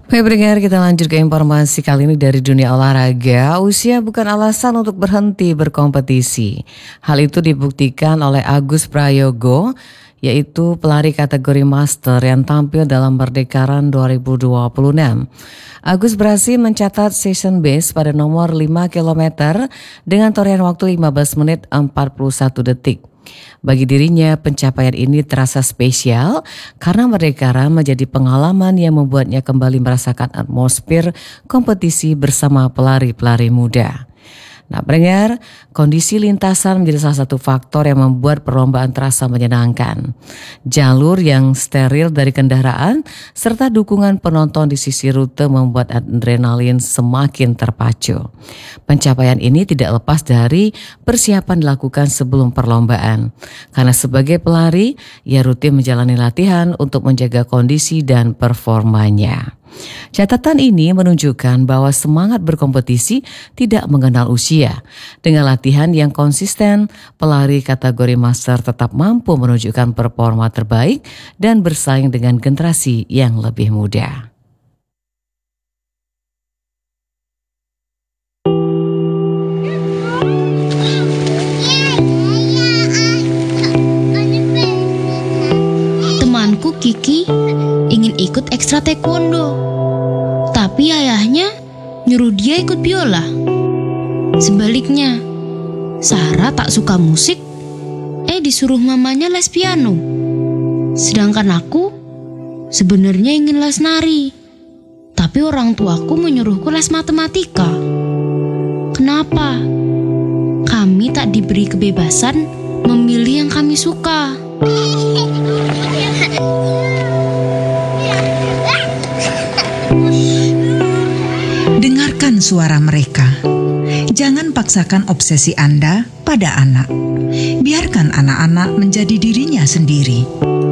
Baik pendengar, kita lanjut ke informasi kali ini dari dunia olahraga. Usia bukan alasan untuk berhenti berkompetisi. Hal itu dibuktikan oleh Agus Prayogo, yaitu pelari kategori master yang tampil dalam Berdekaran 2026. Agus berhasil mencatat season best pada nomor 5 km dengan torehan waktu 15 menit 41 detik. Bagi dirinya, pencapaian ini terasa spesial karena Berdekaran menjadi pengalaman yang membuatnya kembali merasakan atmosfer kompetisi bersama pelari-pelari muda. Nah, pendengar, kondisi lintasan menjadi salah satu faktor yang membuat perlombaan terasa menyenangkan. Jalur yang steril dari kendaraan serta dukungan penonton di sisi rute membuat adrenalin semakin terpacu. Pencapaian ini tidak lepas dari persiapan dilakukan sebelum perlombaan. Karena sebagai pelari, ia rutin menjalani latihan untuk menjaga kondisi dan performanya. Catatan ini menunjukkan bahwa semangat berkompetisi tidak mengenal usia. Dengan latihan yang konsisten, pelari kategori master tetap mampu menunjukkan performa terbaik dan bersaing dengan generasi yang lebih muda. Temanku Kiki ingin ikut ekstra taekwondo, tapi ayahnya nyuruh dia ikut biola. Sebaliknya, Sarah tak suka musik, disuruh mamanya les piano. Sedangkan aku sebenarnya ingin les nari, tapi orang tuaku menyuruhku les matematika. Kenapa? Kami tak diberi kebebasan memilih yang kami suka. Dengarkan suara mereka. Jangan paksakan obsesi Anda pada anak. Biarkan anak-anak menjadi dirinya sendiri.